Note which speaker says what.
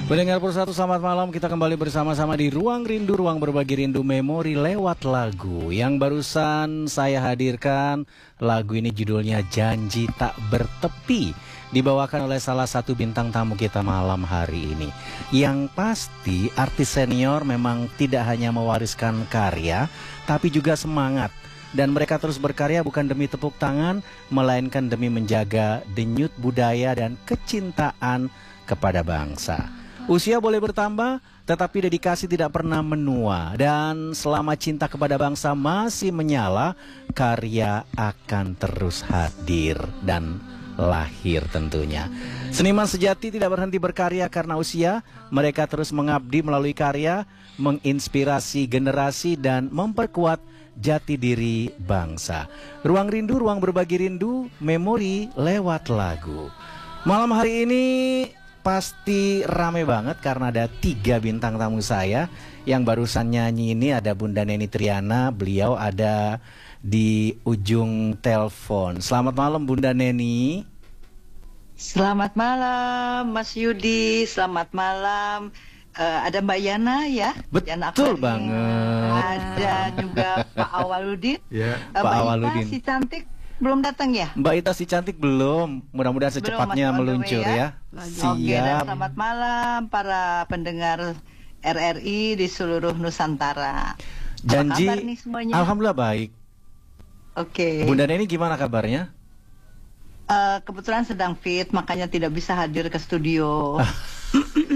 Speaker 1: Pendengar Persatu, selamat malam. Kita kembali bersama-sama di Ruang Rindu, ruang berbagi rindu memori lewat lagu. Yang barusan saya hadirkan, lagu ini judulnya Janji Tak Bertepi, dibawakan oleh salah satu bintang tamu kita malam hari ini. Yang pasti artis senior memang tidak hanya mewariskan karya, tapi juga semangat. Dan mereka terus berkarya bukan demi tepuk tangan, melainkan demi menjaga denyut budaya dan kecintaan kepada bangsa. Usia boleh bertambah, tetapi dedikasi tidak pernah menua. Dan selama cinta kepada bangsa masih menyala, karya akan terus hadir dan lahir tentunya. Seniman sejati tidak berhenti berkarya karena usia. Mereka terus mengabdi melalui karya, menginspirasi generasi dan memperkuat jati diri bangsa. Ruang Rindu, ruang berbagi rindu, memori lewat lagu. Malam hari ini pasti rame banget karena ada 3 bintang tamu saya. Yang barusan nyanyi ini ada Bunda Neni Triana, beliau ada di ujung telepon. Selamat malam Bunda Neni.
Speaker 2: Selamat malam Mas Yudi, selamat malam. Ada Mbak Yana ya.
Speaker 1: Betul banget.
Speaker 2: Ada juga Pak Awaludin.
Speaker 1: Ya,
Speaker 2: Pak Awaludin. Si cantik belum datang ya?
Speaker 1: Mbak Ita si cantik belum. Mudah-mudahan secepatnya meluncur ya.
Speaker 2: Siap. Oke, dan selamat malam para pendengar RRI di seluruh Nusantara.
Speaker 1: Janji.
Speaker 2: Apa kabar nih semuanya?
Speaker 1: Alhamdulillah baik.
Speaker 2: Oke.
Speaker 1: Bunda Neni gimana kabarnya?
Speaker 2: Kebetulan sedang fit, makanya tidak bisa hadir ke studio.